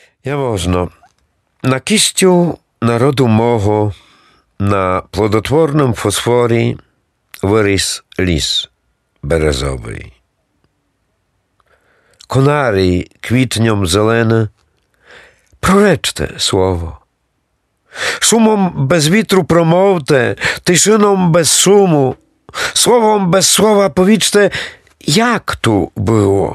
Яможно. На кістю народу мого, на плодотворному фосфорі виріс ліс березовий. Конарій квітнем зелене, проречте слово. Шумом без вітру промовте, тишином без шуму, словом без слова повічте, як ту було.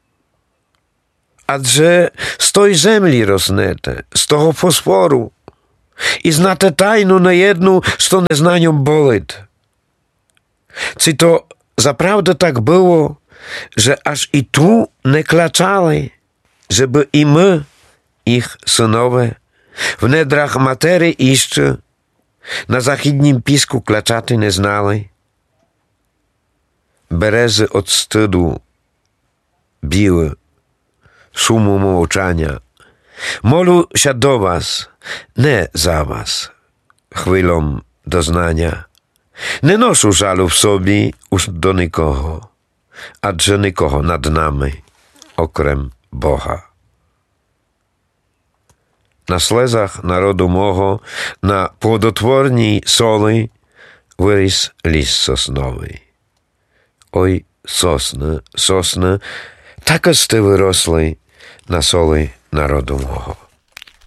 Адже з той землі роснете, з того фосфору, і знате тайну неєдну, що незнанням болить. Чи то запrawdę tak było, że aż i tu nie klaczali, żeby i my, ich synowie, w nedrach materii jeszcze, na zachіднім pisku klaczaty nie znali? Berezy od wstydu biły, szumu młoczania. Molu się do was, nie za was, chwilą doznania. Nie noшу żalu w sobie już do nikogo, adże nikogo nad nami, okrem Boha. Na slezach narodu mого, na плодотворній соли виріс ліс сосновий. Ой, сосни, сосни, так сте виросли на соли народу мого.